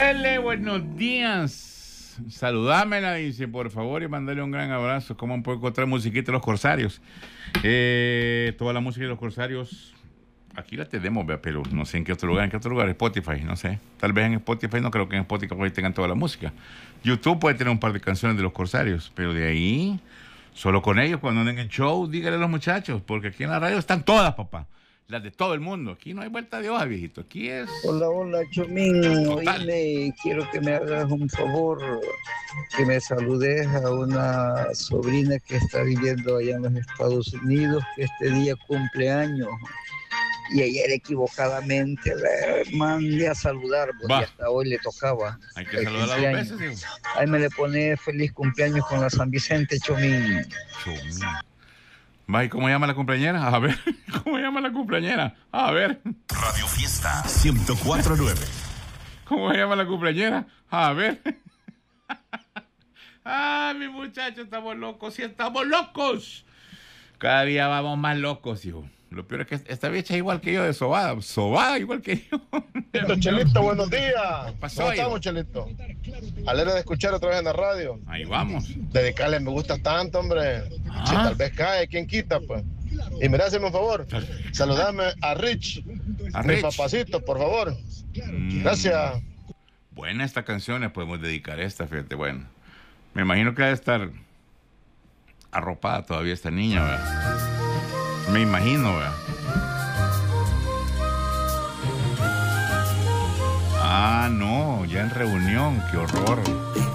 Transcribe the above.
Hola, buenos días. Saludámela, dice, por favor, y mandarle un gran abrazo. ¿Cómo puedo encontrar musiquita de los Corsarios? Toda la música de los Corsarios, aquí la tenemos, vea, pero no sé en qué otro lugar. ¿En qué otro lugar? Spotify, no sé. Tal vez en Spotify, no creo que en Spotify tengan toda la música. YouTube puede tener un par de canciones de los Corsarios, pero de ahí, solo con ellos, cuando anden en show, díganle a los muchachos, porque aquí en la radio están todas, papá. Las de todo el mundo. Aquí no hay vuelta de hoja, viejito. Aquí es... Hola, hola, Chomín. Total. Oíme, quiero que me hagas un favor, que me saludes a una sobrina que está viviendo allá en los Estados Unidos, que este día cumple años. Y ayer equivocadamente le mandé a saludar, porque Va. hasta hoy le tocaba. Hay que el saludarla dos cumpleaños. veces, hijo. Ahí me le pone feliz cumpleaños con la San Vicente, Chomín. Chomín. Va, ¿y cómo llama la cumpleañera? A ver, ¿cómo llama la cumpleañera? A ver, Radio Fiesta 104.9. ¿cómo se llama la cumpleañera? A ver. Ah, mi muchacho, estamos locos, sí estamos locos. Cada día vamos más locos, hijo. Lo peor es que esta vieja es igual que yo de sobada. Sobada igual que yo. Chelito, buenos días. pasó, ¿Cómo hijo? estamos, Chelito? Alegre de escuchar otra vez en la radio. Ahí vamos. Dedicarle me gusta tanto, hombre. Si tal vez cae, ¿quién quita, pues? Y mira, hazme un favor. Saludame a Rich. A Mi Rich. papacito, por favor. Gracias. Buena esta canción, le podemos dedicar esta, fíjate, bueno. Me imagino que ha de estar arropada todavía esta niña, ¿verdad? Me imagino, ¿verdad? Ah, no, ya en reunión, qué horror.